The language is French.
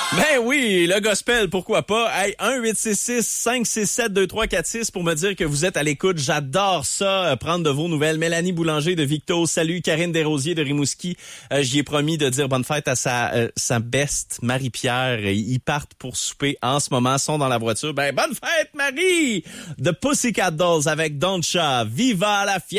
Ben oui, le gospel, pourquoi pas. Hey, 1-866-567-2346 pour me dire que vous êtes à l'écoute. J'adore ça, prendre de vos nouvelles. Mélanie Boulanger de Victo, salut. Karine Desrosiers de Rimouski. J'y ai promis de dire bonne fête à sa best, Marie-Pierre. Ils partent pour souper en ce moment, sont dans la voiture. Ben, bonne fête, Marie! The Pussycat Dolls avec Don't Cha. Viva la fiesta!